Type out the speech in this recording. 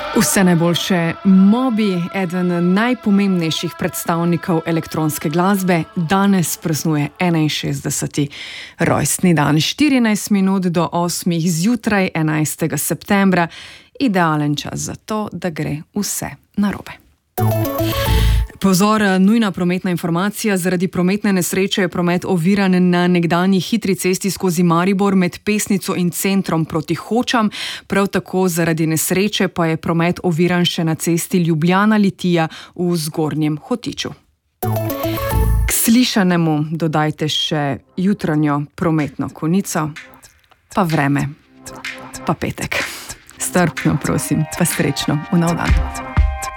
Vse najboljše. Mobi, eden najpomembnejših predstavnikov elektronske glasbe, danes praznuje 61. rojstni dan. 14 minut do 8 zjutraj 11. septembra. Idealen čas za to, da gre vse narobe. Pozor, nujna prometna informacija. Zaradi prometne nesreče je promet oviran na nekdanji hitri cesti skozi Maribor med Pesnico in Centrom proti Hočam. Prav tako zaradi nesreče pa je promet oviran še na cesti Ljubljana-Litija v Zgornjem Hotiču. K slišanemu dodajte še jutranjo prometno konico, pa vreme, pa petek. Strpno, prosim, pa srečno v nov dan.